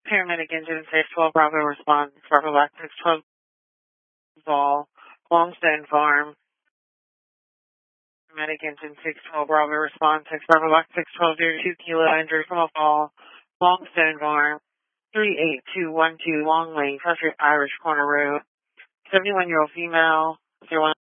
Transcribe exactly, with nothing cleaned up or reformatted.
Paramedic engine six twelve Bravo response. Bravo Black six twelve Vol. Longstone Farm. Paramedic engine six twelve Bravo response. six Bravo Black six twelve zero two Kilo injury from a fall. Longstone Farm. three eight two one two Long Lane, Frustrated Irish Corner Road. seventy-one-year-old female. zero one